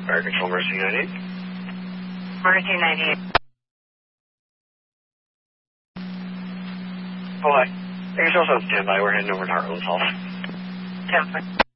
Fire Control, Mercy 98. Mercy 98. Oh, hi. Make yourself on standby. We're heading over to Heartland's House. 10-4.